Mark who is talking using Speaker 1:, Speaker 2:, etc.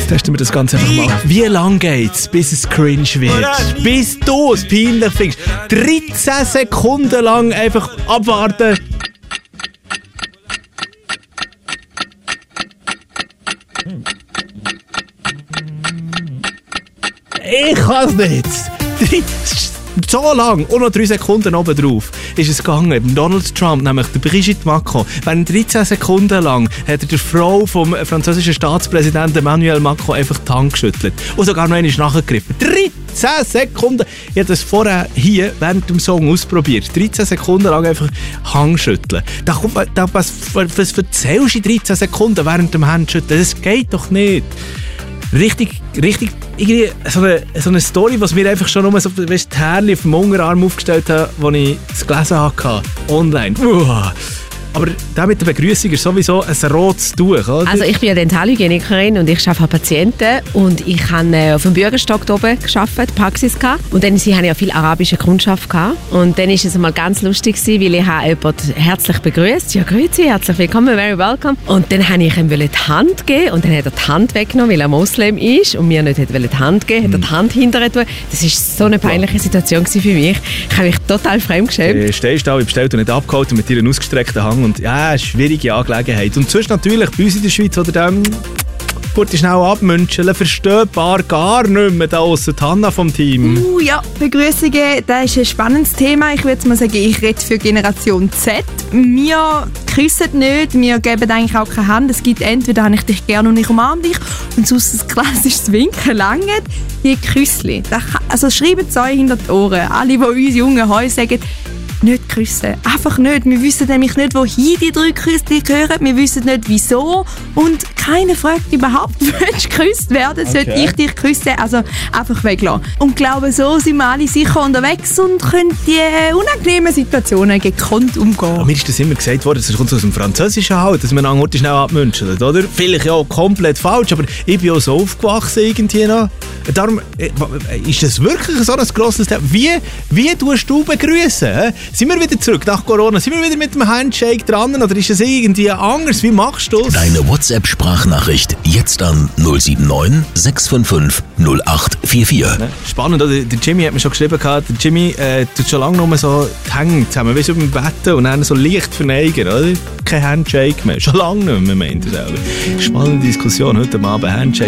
Speaker 1: testen wir das Ganze einfach mal. Wie lang geht's, bis es cringe wird? Bis du es peinlich findest. 13 Sekunden lang einfach abwarten. Ich kann's nicht. So lang und noch 3 Sekunden oben drauf ist es gegangen. Donald Trump, nämlich der Brigitte Macron, während 13 Sekunden lang hat er der Frau vom französischen Staatspräsidenten Emmanuel Macron einfach die Hand geschüttelt und sogar noch einmal nachgegriffen. 13 Sekunden! Ich habe das vorher hier während dem Song ausprobiert. 13 Sekunden lang einfach Hand schütteln. Was erzählst du in 13 Sekunden während dem Handschütteln? Das geht doch nicht. Richtig irgendwie so eine Story, was mir einfach schon nur so die Härchen auf dem Unterarm aufgestellt hat, als ich es gelesen hatte, online. Aber der mit der Begrüßung ist sowieso ein rotes Tuch, oder?
Speaker 2: Also ich bin ja Dentalhygienikerin und ich arbeite an Patienten und ich habe auf dem Bürgerstock da oben gearbeitet, Praxis gehabt. Und dann hatte ich ja viel arabische Kundschaft gehabt. Und dann war es einmal ganz lustig, weil ich jemanden herzlich begrüßt. Ja, grüezi, herzlich willkommen, very welcome. Und dann wollte ich ihm die Hand geben und dann hat er die Hand weggenommen, weil er Moslem ist und mir nicht die Hand geben, hat er die Hand hinterher tun. Das war so eine peinliche Situation für mich. Ich habe mich total fremdgeschämt.
Speaker 1: Stehst da, wie bestellt und nicht abgeholt und mit ihrer ausgestreckten Hand. Und ja, eine schwierige Angelegenheit. Und sonst natürlich bei uns in der Schweiz, oder dem Kurti schnell abmünscheln, verstehbar gar nicht mehr da ausser die Hanna vom Team.
Speaker 3: Ja, Begrüßungen, das ist ein spannendes Thema. Ich würde mal sagen, ich rede für Generation Z. Wir küssen nicht, wir geben eigentlich auch keine Hand. Es gibt entweder habe ich dich gerne und ich umarme dich und sonst ein klassisches Winken langt. Die Küssli. Also schreibt es euch hinter die Ohren. Alle, die uns jungen heute sagen, nicht küssen. Einfach nicht. Wir wissen nämlich nicht, wohin die 3 Küsse gehören. Wir wissen nicht, wieso. Und keiner fragt überhaupt, willst du geküsst werden? Okay. Sollte ich dich küssen? Also einfach weglassen. Und ich glaube, so sind wir alle sicher unterwegs und können die unangenehmen Situationen gekonnt umgehen.
Speaker 1: Mir ist das immer gesagt worden, das kommt aus dem Französischen halt, dass man einen Ort schnell abmünschelt, oder? Vielleicht ja komplett falsch, aber ich bin auch so aufgewachsen irgendwie noch. Darum ist das wirklich so ein grosses Thema. Wie tust du begrüßen? Sind wir wieder zurück nach Corona? Sind wir wieder mit dem Handshake dran? Oder ist es irgendwie anders? Wie machst du es?
Speaker 4: Deine WhatsApp-Sprachnachricht jetzt an 079 655 0844.
Speaker 1: Spannend, oder? Der Jimmy hat mir schon geschrieben, der Jimmy tut schon lange nur so die Hänge zusammen, wie so beim Betten und dann so leicht verneigen, oder? Kein Handshake mehr. Schon lange nicht mehr, meint er selber. Spannende Diskussion heute Abend, Handshake.